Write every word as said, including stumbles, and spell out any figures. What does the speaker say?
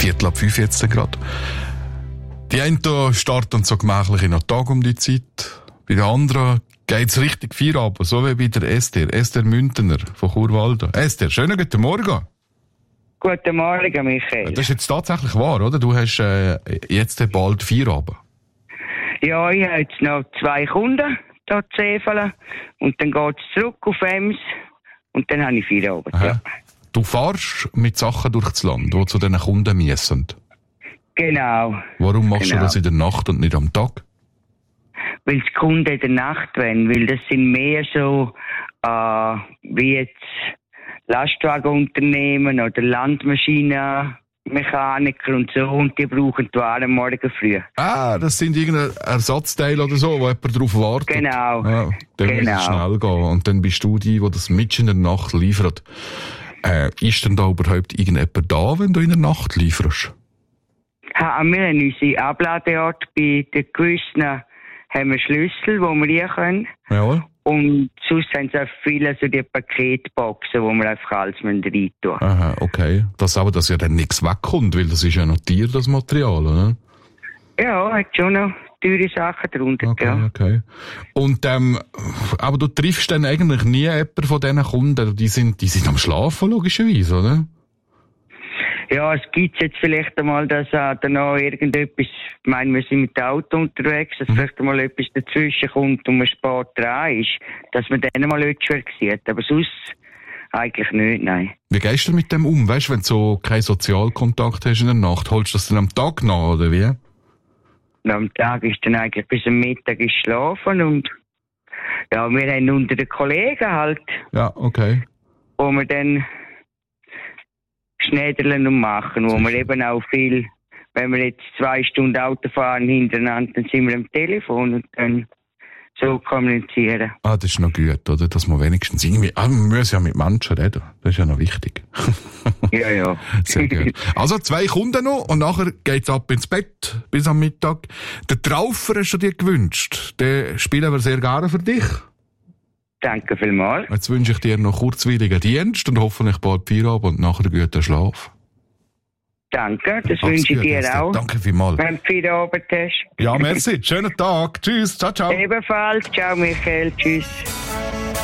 Viertel ab fünf jetzt gerade. Die einen da starten so gemächlich in den Tag um die Zeit. Bei den anderen geht's richtig Feierabend, so wie bei der Esther. Esther Müntener von Churwalden. Esther, schönen guten Morgen. Guten Morgen, Michael. Das ist jetzt tatsächlich wahr, oder? Du hast äh, jetzt bald Feierabend. Ja, ich habe jetzt noch zwei Kunden hier zu Eveln. Und dann geht es zurück auf Ems. Und dann habe ich Feierabend, ja. Du fährst mit Sachen durch das Land, die zu diesen Kunden müssen. Genau. Warum machst genau. du das in der Nacht und nicht am Tag? Weil die Kunden in der Nacht wollen. Weil das sind mehr so, äh, wie jetzt Lastwagenunternehmen oder Landmaschinenmechaniker und so. Und die brauchen die Waren morgen früh. Ah, das sind irgendein Ersatzteil oder so, wo jemand drauf wartet. Genau. Ja, dann genau. muss es schnell gehen. Und dann bist du die, die das mitten in der Nacht liefert. Äh, ist denn da überhaupt irgendjemand da, wenn du in der Nacht lieferst? Ha, wir haben unsere Abladeort. Bei den gewissen haben wir Schlüssel, die wir rein können. Ja. Und sonst haben sie auch viele so die Paketboxen, wo wir einfach alles rein tun. Aha, okay. Das aber, dass ja dann nichts wegkommt, weil das ist ja notiert, das Material, oder? Ja, hat schon noch teure Sachen drunter, okay, ja. Okay. Und, ähm, aber du triffst dann eigentlich nie jemanden von diesen Kunden, die sind, die sind am Schlafen, logischerweise, oder? Ja, es gibt jetzt vielleicht einmal, dass äh, dann noch irgendetwas, ich meine, wir sind mit dem Auto unterwegs, dass mhm. vielleicht einmal etwas dazwischen kommt und man spät dran ist, dass man dann mal etwas sieht. Aber sonst eigentlich nicht, nein. Wie gehst du mit dem um? Weißt du, wenn du so keinen Sozialkontakt hast in der Nacht, holst du das dann am Tag nach, oder wie? Und am Tag ist dann eigentlich bis am Mittag ist schlafen und ja, wir haben unter den Kollegen halt. Ja, okay. Wo wir dann schnädeln und machen, wo wir eben auch viel, wenn wir jetzt zwei Stunden Auto fahren hintereinander, dann sind wir am Telefon und dann so kommunizieren. Ah, das ist noch gut, oder? Dass man wenigstens irgendwie, ah, man muss ja mit Menschen reden. Das ist ja noch wichtig. Ja, ja. Sehr gut. Also zwei Kunden noch und nachher geht's ab ins Bett bis am Mittag. Den Traufer hast du dir gewünscht. Den spielen wir sehr gerne für dich. Danke vielmals. Jetzt wünsche ich dir noch kurzweiligen Dienst und hoffentlich bald Feierabend und nachher einen guten Schlaf. Danke, das Alles wünsche ich dir Esther. auch. Danke vielmals. Wenn du Feierabend hast. Ja, merci. Schönen Tag. Tschüss. Ciao, ciao. Ebenfalls. Ciao, Michael. Tschüss.